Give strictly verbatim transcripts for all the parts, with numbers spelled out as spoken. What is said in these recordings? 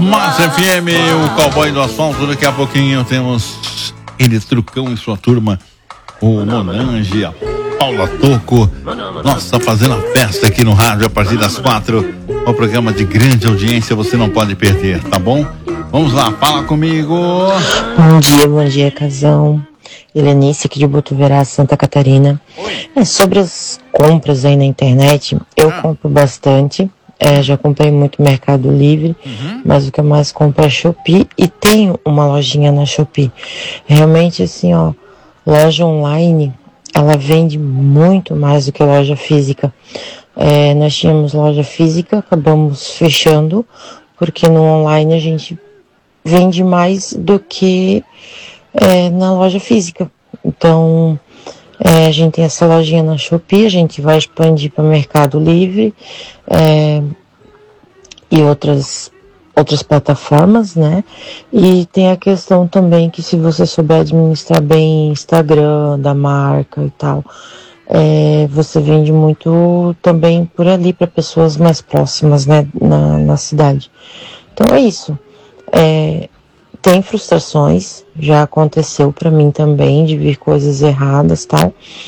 Massa F M, o cowboy do asfalto. Daqui a pouquinho temos Eletrocão e sua turma, o Monange, a Paula Toco. Nossa, fazendo a festa aqui no rádio a partir das quatro. O programa de grande audiência, você não pode perder, tá bom? Vamos lá, fala comigo. Bom dia, bom dia, Casão. Helenice aqui de Botuverá, Santa Catarina. É, sobre as compras aí na internet, eu ah. compro bastante. É, já comprei muito Mercado Livre, uhum. mas o que eu mais compro é Shopee e tenho uma lojinha na Shopee. Realmente, assim, ó, loja online, ela vende muito mais do que loja física. É, nós tínhamos loja física, acabamos fechando, porque no online a gente vende mais do que é, na loja física. Então, é, a gente tem essa lojinha na Shopee, a gente vai expandir para Mercado Livre é, e outras, outras plataformas, né? E tem a questão também que se você souber administrar bem Instagram da marca e tal, é, você vende muito também por ali para pessoas mais próximas, né? Na, na cidade. Então é isso. É, tem frustrações, já aconteceu para mim também de vir coisas erradas, tal,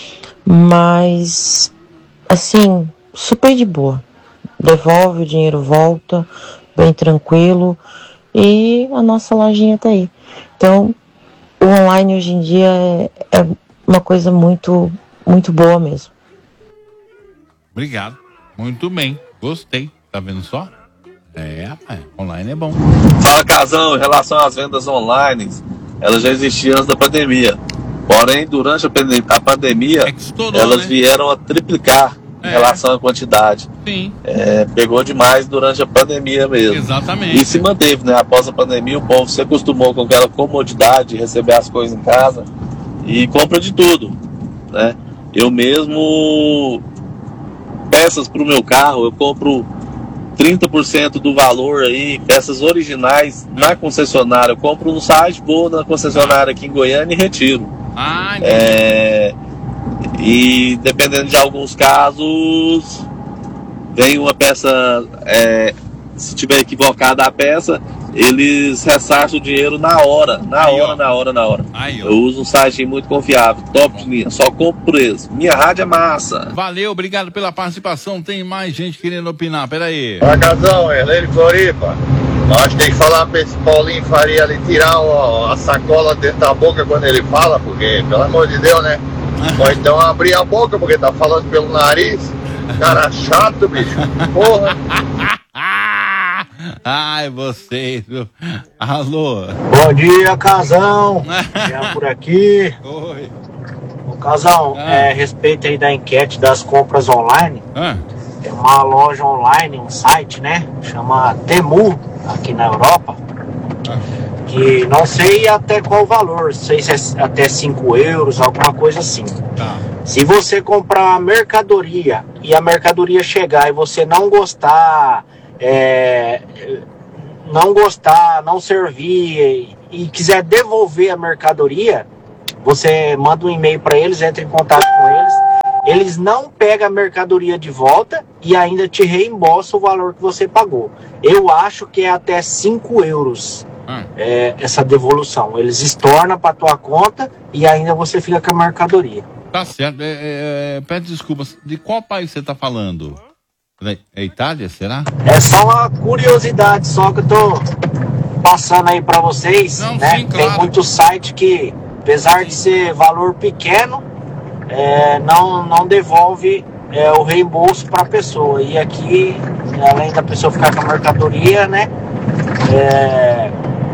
mas assim, super de boa, devolve o dinheiro, volta, bem tranquilo, e a nossa lojinha tá aí. Então, o online hoje em dia é, é uma coisa muito, muito boa mesmo. Obrigado, muito bem, gostei, tá vendo só? É, rapaz, online é bom. Fala, Casão, em relação às vendas online, elas já existiam antes da pandemia. Porém, durante a, pandem- a pandemia, é estourou, elas né? vieram a triplicar é. em relação à quantidade. Sim. É, pegou demais durante a pandemia mesmo. Exatamente. E se manteve, né? Após a pandemia, o povo se acostumou com aquela comodidade de receber as coisas em casa e compra de tudo, né? Eu mesmo, peças para o meu carro, eu compro trinta por cento do valor aí, peças originais na concessionária. Eu compro no site, vou na concessionária aqui em Goiânia e retiro. Ah, é, e dependendo de alguns casos, vem uma peça, é, se tiver equivocada a peça, eles ressarcem o dinheiro na hora, na aí, hora, ó. na hora, na hora. Aí, eu uso um site muito confiável, top de linha, só compro por eles. Minha rádio é massa. Valeu, obrigado pela participação. Tem mais gente querendo opinar, peraí. Fala, Casão, Helene Floripa. Nós tem que falar pra esse Paulinho Faria ali tirar o, a sacola dentro da boca quando ele fala, porque, pelo amor de Deus, né? Ou então abrir a boca, porque tá falando pelo nariz. Cara chato, bicho. Porra. Ai, vocês, viu? Alô. Bom dia, Casão. Já por aqui. Oi. O Casão, ah. é, respeito aí da enquete das compras online. Ah. Tem uma loja online, um site, né? Chama Temu, aqui na Europa. Ah. Que não sei até qual o valor, não sei se é até cinco euros, alguma coisa assim. Tá. Se você comprar mercadoria e a mercadoria chegar e você não gostar, é, não gostar, não servir e, e quiser devolver a mercadoria, você manda um e-mail para eles, entra em contato com eles, eles não pegam a mercadoria de volta e ainda te reembolsam o valor que você pagou. Eu acho que é até cinco euros hum. é, essa devolução. Eles estornam para tua conta e ainda você fica com a mercadoria. Tá certo. É, é, pede desculpas. De qual país você tá falando? É Itália, será? É só uma curiosidade só que eu tô passando aí pra vocês. Não, né? Sim, claro. Tem muito site que, apesar de ser valor pequeno, é, não, não devolve é, o reembolso pra pessoa. E aqui, além da pessoa ficar com a mercadoria, né? É,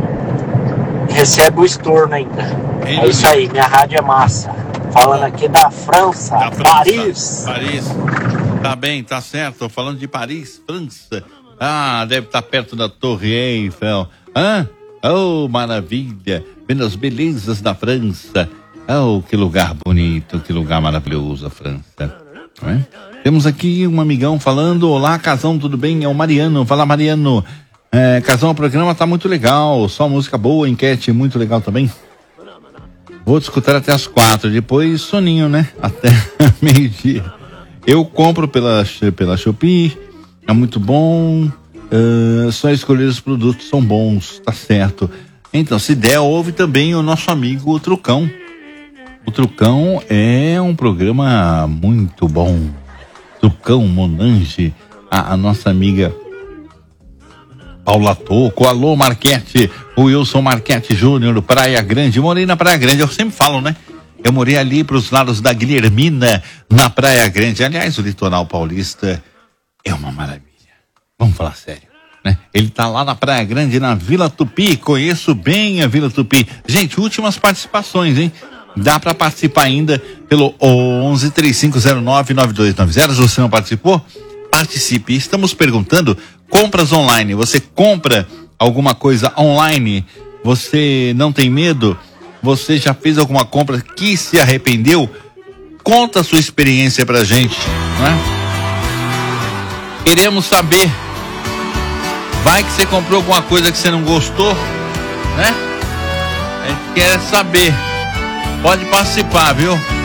recebe o estorno ainda. Ei, é isso aí, minha rádio é massa. Falando aqui da França, da França, Paris. Paris. Tá bem, tá certo. Tô falando de Paris, França. Ah, deve estar perto da Torre Eiffel. Hã? Oh, maravilha. Vendo as belezas da França. Oh, que lugar bonito, que lugar maravilhoso a França. É? Temos aqui um amigão falando. Olá, Casão, tudo bem? É o Mariano. Fala, Mariano. É, Casão, o programa tá muito legal. Só música boa, enquete muito legal também. Vou te escutar até as quatro, depois soninho, né? Até meio-dia. Eu compro pela, pela Shopee, é muito bom. uh, só escolher os produtos são bons, tá certo. Então, se der, ouve também o nosso amigo o Trucão. O Trucão é um programa muito bom. Trucão, Monange, a, a nossa amiga Paula Toco, alô Marquete, o Wilson Marquete Júnior, Praia Grande. Morei na Praia Grande, eu sempre falo, né? Eu morei ali pros lados da Guilhermina, na Praia Grande. Aliás, o litoral paulista é uma maravilha. Vamos falar sério, né? Ele tá lá na Praia Grande, na Vila Tupi. Conheço bem a Vila Tupi. Gente, últimas participações, hein? Dá para participar ainda pelo onze, três cinco zero nove, nove dois nove zero. Se você não participou, participe. Estamos perguntando, compras online. Você compra alguma coisa online? Você não tem medo? Você já fez alguma compra que se arrependeu? Conta a sua experiência pra gente, né? Queremos saber. Vai que você comprou alguma coisa que você não gostou, né? A gente quer saber. Pode participar, viu?